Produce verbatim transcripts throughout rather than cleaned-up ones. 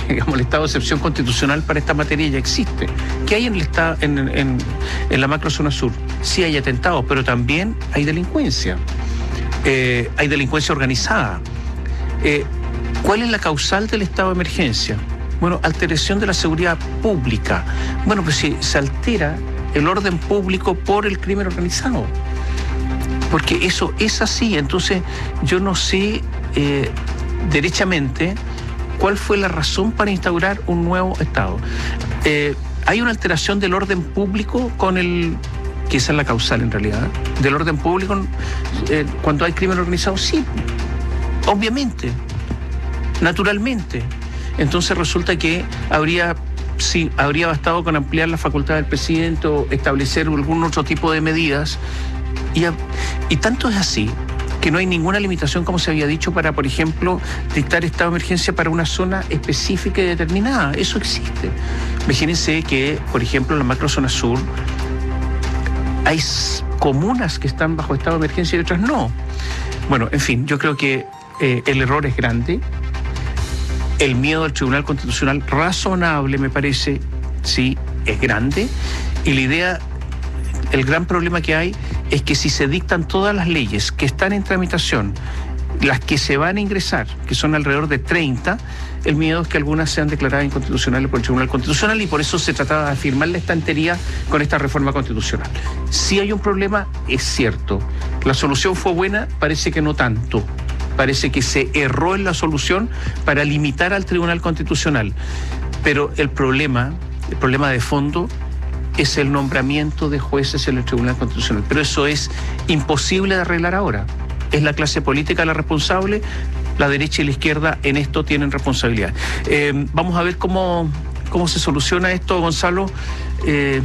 digamos, el estado de excepción constitucional para esta materia ya existe. ¿Qué hay en el estado, en, en, en la macrozona sur? Sí hay atentados, pero también hay delincuencia. Eh, hay delincuencia organizada. Eh, ¿Cuál es la causal del estado de emergencia? Bueno, alteración de la seguridad pública. Bueno, pues si se altera el orden público por el crimen organizado. Porque eso es así. Entonces, yo no sé eh, derechamente cuál fue la razón para instaurar un nuevo Estado. Eh, hay una alteración del orden público con el... que esa es la causal en realidad, del orden público eh, cuando hay crimen organizado, sí, obviamente, naturalmente. Entonces resulta que habría, sí, habría bastado con ampliar la facultad del presidente o establecer algún otro tipo de medidas. Y, y tanto es así que no hay ninguna limitación, como se había dicho, para, por ejemplo, dictar estado de emergencia para una zona específica y determinada. Eso existe. Imagínense que, por ejemplo, en la macrozona sur hay comunas que están bajo estado de emergencia y otras no. Bueno, en fin, yo creo que eh, el error es grande. El miedo al Tribunal Constitucional, razonable me parece, sí, es grande. Y la idea, el gran problema que hay es que si se dictan todas las leyes que están en tramitación, las que se van a ingresar, que son alrededor de treinta, el miedo es que algunas sean declaradas inconstitucionales por el Tribunal Constitucional, y por eso se trataba de afirmar la estantería con esta reforma constitucional. Si hay un problema, es cierto. La solución fue buena, parece que no tanto. Parece que se erró en la solución para limitar al Tribunal Constitucional. Pero el problema, el problema de fondo es el nombramiento de jueces en el Tribunal Constitucional. Pero eso es imposible de arreglar ahora. Es la clase política la responsable, la derecha y la izquierda en esto tienen responsabilidad. Eh, vamos a ver cómo, cómo se soluciona esto, Gonzalo. Eh,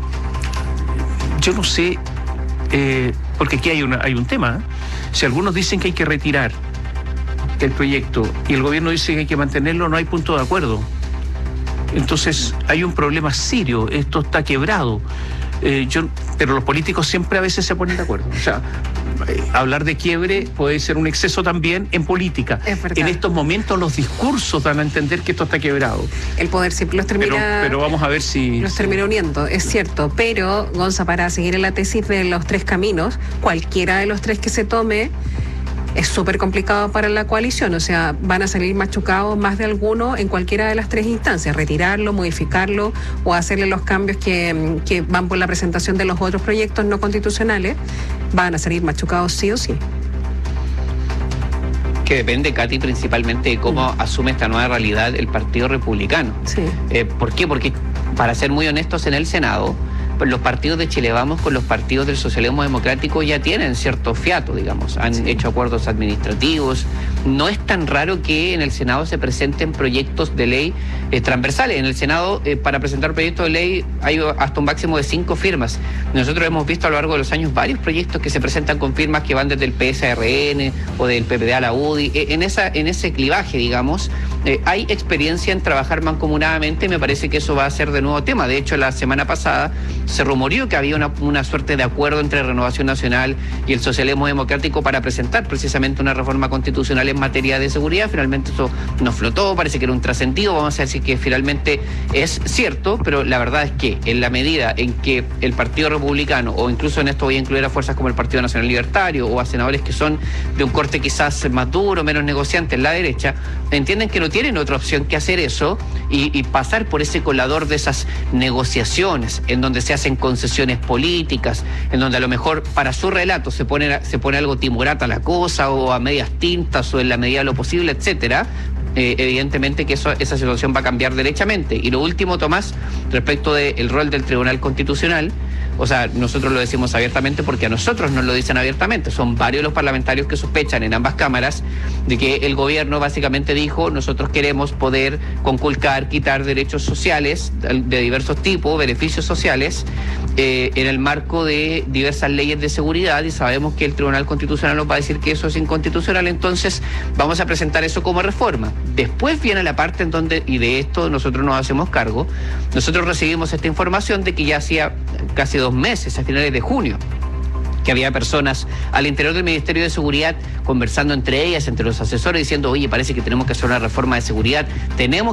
yo no sé, eh, porque aquí hay, una, hay un tema. ¿eh? Si algunos dicen que hay que retirar el proyecto y el gobierno dice que hay que mantenerlo, no hay punto de acuerdo. Entonces hay un problema serio, esto está quebrado. Eh, yo, pero los políticos siempre a veces se ponen de acuerdo. O sea, eh, hablar de quiebre puede ser un exceso también en política. En estos momentos los discursos dan a entender que esto está quebrado. El poder siempre los termina... Pero, pero vamos a ver si... Los termina uniendo, es cierto. Pero, Gonza, para seguir en la tesis de los tres caminos, cualquiera de los tres que se tome es súper complicado para la coalición, o sea, van a salir machucados más de alguno en cualquiera de las tres instancias, retirarlo, modificarlo o hacerle los cambios que, que van por la presentación de los otros proyectos no constitucionales, van a salir machucados sí o sí. Que depende, Katy, principalmente de cómo mm. asume esta nueva realidad el Partido Republicano. Sí. Eh, ¿Por qué? Porque, para ser muy honestos, en el Senado, pues los partidos de Chile Vamos con los partidos del socialismo democrático ya tienen cierto fiato, digamos, han sí. hecho acuerdos administrativos. No es tan raro que en el Senado se presenten proyectos de ley eh, transversales. En el Senado, eh, para presentar proyectos de ley, hay hasta un máximo de cinco firmas. Nosotros hemos visto a lo largo de los años varios proyectos que se presentan con firmas que van desde el P S R N o del P P D a la U D I. Eh, en, esa, en ese clivaje, digamos, eh, hay experiencia en trabajar mancomunadamente. Me parece que eso va a ser de nuevo tema. De hecho, la semana pasada se rumoreó que había una, una suerte de acuerdo entre Renovación Nacional y el socialismo democrático para presentar precisamente una reforma constitucional en materia de seguridad. Finalmente eso no flotó, parece que era un trascendido. Vamos a decir que finalmente es cierto, pero la verdad es que en la medida en que el Partido Republicano, o incluso en esto voy a incluir a fuerzas como el Partido Nacional Libertario o a senadores que son de un corte quizás más duro, menos negociante en la derecha, entienden que no tienen otra opción que hacer eso y, y pasar por ese colador de esas negociaciones en donde se hacen concesiones políticas, en donde a lo mejor para su relato se pone, se pone algo timorata la cosa o a medias tintas o en la medida de lo posible, etcétera. Eh, evidentemente que eso, esa situación va a cambiar derechamente. Y lo último, Tomás, respecto del rol del Tribunal Constitucional, o sea, nosotros lo decimos abiertamente porque a nosotros nos lo dicen abiertamente. Son varios los parlamentarios que sospechan en ambas cámaras de que el gobierno básicamente dijo: nosotros queremos poder conculcar, quitar derechos sociales de diversos tipos, beneficios sociales, eh, en el marco de diversas leyes de seguridad, y sabemos que el Tribunal Constitucional nos va a decir que eso es inconstitucional, entonces vamos a presentar eso como reforma. Después viene la parte en donde, y de esto nosotros nos hacemos cargo, nosotros recibimos esta información de que ya hacía casi dos meses, a finales de junio, que había personas al interior del Ministerio de Seguridad conversando entre ellas, entre los asesores, diciendo: oye, parece que tenemos que hacer una reforma de seguridad, tenemos